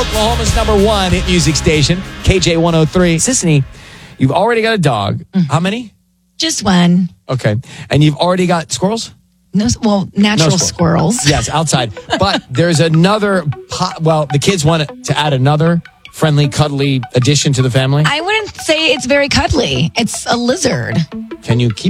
Oklahoma's number one hit music station, KJ 103. Sissany, you've already got a dog. Mm-hmm. How many? Just one. Okay. And you've already got squirrels? No, well, natural squirrels. Yes, outside. But there's another, the kids want to add another friendly, cuddly addition to the family. I wouldn't say it's very cuddly. It's a lizard. Can you keep